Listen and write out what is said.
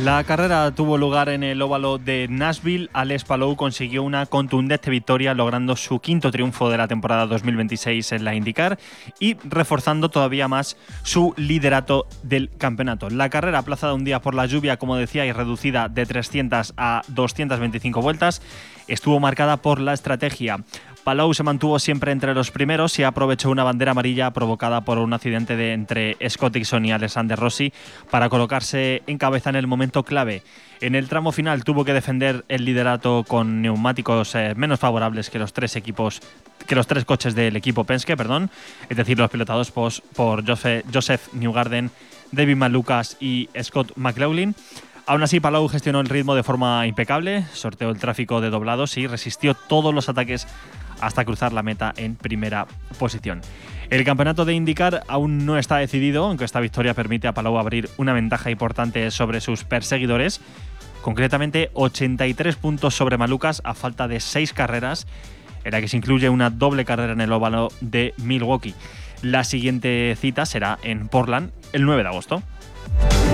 La carrera tuvo lugar en el óvalo de Nashville. Alex Palou consiguió una contundente victoria, logrando su quinto triunfo de la temporada 2026 en la IndyCar y reforzando todavía más su liderato del campeonato. La carrera, aplazada un día por la lluvia, como decía, y reducida de 300 a 225 vueltas, estuvo marcada por la estrategia. Palou se mantuvo siempre entre los primeros y aprovechó una bandera amarilla provocada por un accidente entre Scott Dixon y Alexander Rossi para colocarse en cabeza en el momento clave. En el tramo final tuvo que defender el liderato con neumáticos menos favorables que los tres coches del equipo Penske, es decir, los pilotados por Joseph Newgarden, David Malukas y Scott McLaughlin. Aún así, Palou gestionó el ritmo de forma impecable, sorteó el tráfico de doblados y resistió todos los ataques hasta cruzar la meta en primera posición. El campeonato de IndyCar aún no está decidido, aunque esta victoria permite a Palou abrir una ventaja importante sobre sus perseguidores, concretamente 83 puntos sobre Malukas a falta de 6 carreras, en la que se incluye una doble carrera en el óvalo de Milwaukee. La siguiente cita será en Portland el 9 de agosto.